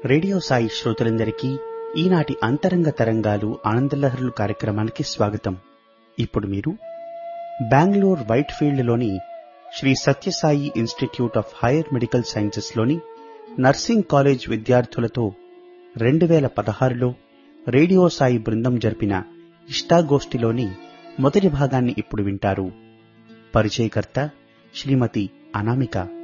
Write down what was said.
Radio Sai శ్రోతలందరికీ ఈనాటి అంతరంగ తరంగాలు ఆనందలహరులు కార్యక్రమానికి స్వాగతం. ఇప్పుడు మీరు బెంగళూరు వైట్ ఫీల్డ్ లోని Shri Sathya Sai institute of higher medical sciences లోని నర్సింగ్ కాలేజ్ విద్యార్థులతో 2016లో రేడియో సాయి బృందం జరిపిన ఇష్టాగోష్ఠిలోని మొదటి భాగాన్ని ఇప్పుడు వింటారు. పరిచయకర్త శ్రీమతి అనామిక.